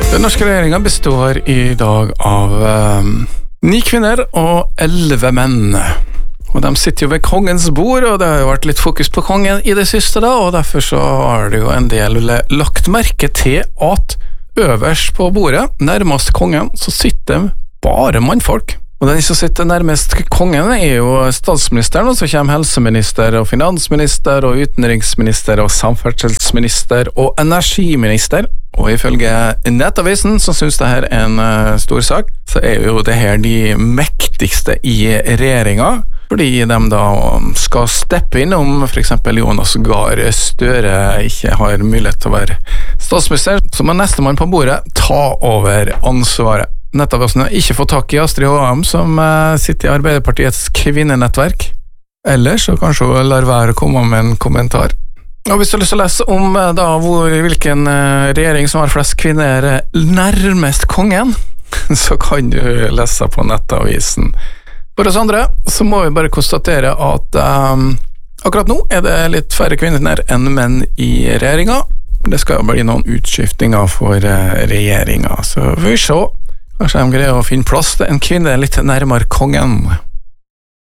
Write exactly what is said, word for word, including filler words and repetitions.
Den norske regjeringen består i dag av um, ni kvinner og elleve menn. Og de sitter jo ved kongens bord, og det har jo vært litt fokus på kongen i det siste da, og derfor så har det jo en del lagt merke til at øverst på bordet, nærmest kongen, så sitter bare mannfolk. Og den som sitter nærmest kongen er jo statsministeren, og så kommer helseminister og finansminister og utenriksminister og samferdselsminister og energiminister. Og ifølge Nettavisen, som synes det her er en uh, stor sak, så er jo det her de mektigste i regjeringen, fordi de da skal steppe inn om for eksempel Jonas Gahr Støre ikke har mulighet til å være statsminister, så må neste mann på bordet ta over ansvaret. Nettavisen har ikke fått tak i Astrid Håam, som uh, sitter i Arbeiderpartiets kvinnenettverk. Ellers så kanskje hun lar være å komme med en kommentar. Og hvis du har lyst til å lese om uh, da, hvor, hvilken uh, regjering som har flest kvinner nærmest kongen, så kan du lese på Nettavisen. For oss andre så må vi bare konstatere at um, akkurat nå er det litt færre kvinner enn menn i regjeringen. Det skal jo bli noen utskiftinger for uh, regjeringen, så vi får se. Kanskje de greier å finne plass til en kvinne litt nærmere kongen.